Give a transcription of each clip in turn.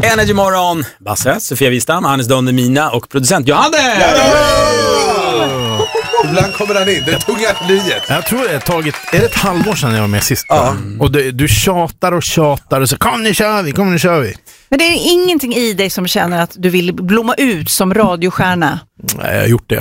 Energy Morgon, Basse, Sofia Wistam, Hannes Donner, Mina och producent Johannes! Ibland kommer han in, det tog artilleriet. Jag tror det är ett halvår sedan jag var med sist. Och du tjatar och så kom nu kör vi. Men det är ingenting i dig som känner att du vill blomma ut som radiostjärna? Nej, jag har gjort det.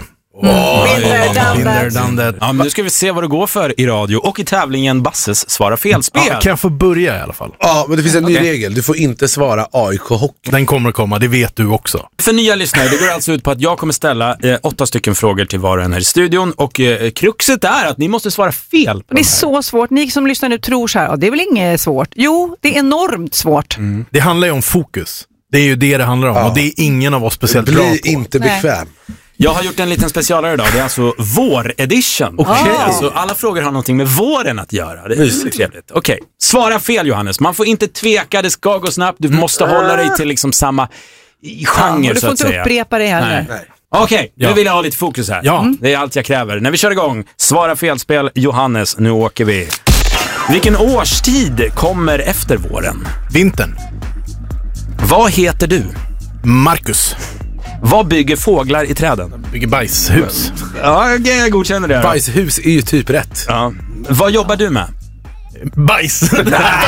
Ja, men nu ska vi se vad det går för i radio och i tävlingen Basses Svara felspel. Ja, kan jag få börja i alla fall? Ja, men det finns en ny regel. Du får inte svara AIK-hockey. Den kommer att komma, det vet du också. För nya lyssnare, det går alltså ut på att jag kommer ställa 8 stycken frågor till var och en här i studion. Och kruxet är att ni måste svara fel på det är så svårt. Ni som lyssnar nu tror så här, det är väl inget svårt? Jo, det är enormt svårt. Det handlar ju om fokus. Det är ju det handlar om. Och det är ingen av oss speciellt bra på. Bli inte bekväm. Jag har gjort en liten specialare idag. Det är alltså vår-edition. Alltså, alla frågor har någonting med våren att göra. Det är trevligt. Okej. Svara fel, Johannes. Man får inte tveka, det ska gå snabbt. Du måste hålla dig till liksom samma genre, du får inte upprepa det heller. Okej, nu vill jag ha lite fokus här. Ja. Det är allt jag kräver. När vi kör igång, svara felspel, Johannes. Nu åker vi. Vilken årstid kommer efter våren? Vintern. Vad heter du? Marcus. Vad bygger fåglar i träden? Bygger bajshus. Ja, jag godkänner det. Bajshus är ju typ rätt. Ja. Vad jobbar du med? Bajs. Nej.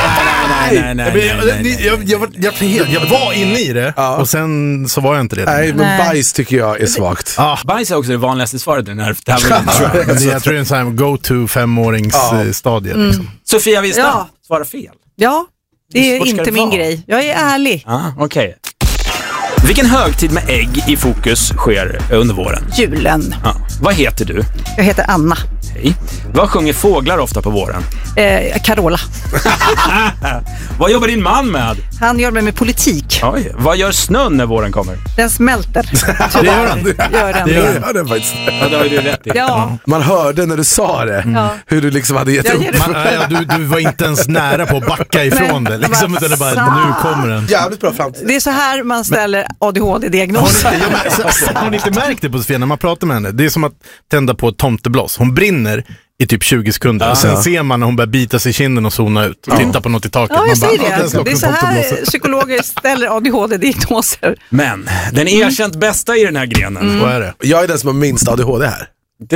Jag var inne i det och sen så var jag inte det. Nej, men bajs tycker jag är svagt. Bajs är också det vanligaste svaret i den här tävlingen. Jag tror det är en sån här go-to 5-åringsstadie. Liksom. Sofia Wistam, svara fel. Ja, det är inte min grej. Jag är ärlig. Okej. Vilken högtid med ägg i fokus sker under våren? Julen. Vad heter du? Jag heter Anna. Hej. Vad sjunger fåglar ofta på våren? Carola. Vad jobbar din man med? Han jobbar med politik. Oj. Vad gör snön när våren kommer? Den smälter. Det gör den. Det gör den faktiskt. Ja, det har ju du rätt i. Ja. Man hörde när du sa det. Hur du liksom hade gett upp. Du var inte ens nära på att backa ifrån det. Liksom, utan det bara, nu kommer den. Jävligt bra framtid. Det är så här man ställer ADHD-diagnoser. Har ni inte märkt det på Sofia när man pratar med henne? Det är som att tända på ett tomtebloss. Hon brinner i typ 20 sekunder. Och sen ser man när hon börjar bita sig i kinden och zona ut. Och titta på något i taket. Ja, jag säger bara, det är så här psykologer ställer ADHD-diagnoser. Men den erkänt bästa i den här grenen. Vad är det? Jag är den som har minst ADHD här.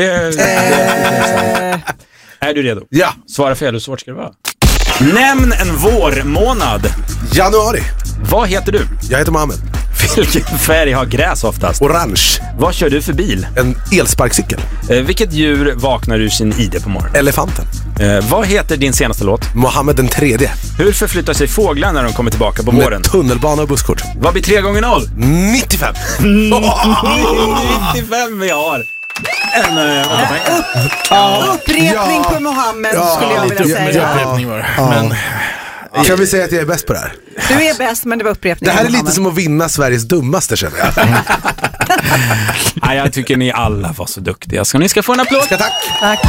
Är du redo? Ja. Svara fel, hur svårt ska det vara? Nämn en vårmånad. Januari. Vad heter du? Jag heter Mohammed. Vilken färg har gräs oftast? Orange. Vad kör du för bil? En elsparkcykel. Vilket djur vaknar ur sin ide på morgonen? Elefanten. Vad heter din senaste låt? Mohammed den tredje. Hur förflyttar sig fåglar när de kommer tillbaka på våren? Med tunnelbana och busskort. Vad blir 3 x 0? 95. 95 vi har. Upprepning på Mohammed skulle jag vilja säga. Upprepning var det. Men kan vi säga att jag är bäst på det här? Du är bäst, men det var upprepning. Det här är lite som att vinna Sveriges dummaste, känner jag. Nej, jag tycker ni alla var så duktiga. Så ni ska få en applåd. Tack.